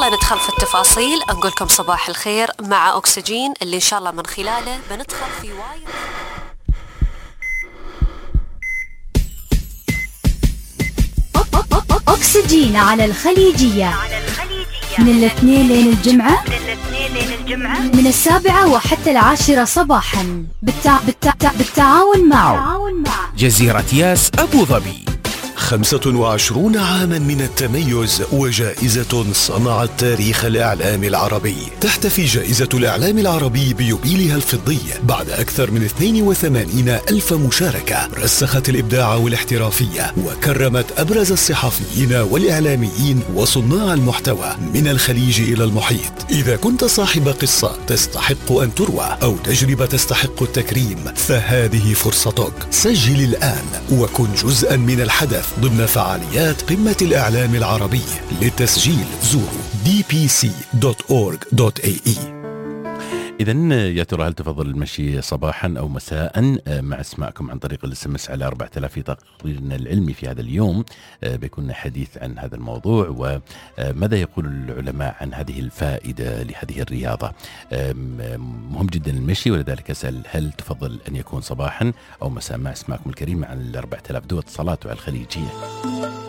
يلا ندخل في التفاصيل. أقول لكم صباح الخير مع أكسجين اللي إن شاء الله من خلاله بندخل في وايد. أكسجين على الخليجية من الاثنين لين الجمعة، من 7 وحتى 10 صباحا بالتعاون مع جزيرة ياس أبو ظبي. 25 عاما من التميز وجائزة صنعت تاريخ الإعلام العربي. تحتفي جائزة الإعلام العربي بيوبيلها الفضي بعد أكثر من 82 ألف مشاركة، رسخت الإبداع والاحترافية وكرمت أبرز الصحفيين والإعلاميين وصناع المحتوى من الخليج إلى المحيط. إذا كنت صاحب قصة تستحق أن تروى أو تجربة تستحق التكريم، فهذه فرصتك. سجل الآن وكن جزءا من الحدث ضمن فعاليات قمة الإعلام العربي. للتسجيل زوروا dpc.org.ae. إذن يا ترى هل تفضل المشي صباحا أو مساء؟ مع اسماءكم عن طريق الSMS على 4000 في تقريرنا العلمي في هذا اليوم. بيكون حديث عن هذا الموضوع وماذا يقول العلماء عن هذه الفائدة لهذه الرياضة. مهم جدا المشي، ولذلك أسأل هل تفضل أن يكون صباحا أو مساء مع اسماءكم الكريمة عن 4000 دول اتصالات على الخليجية.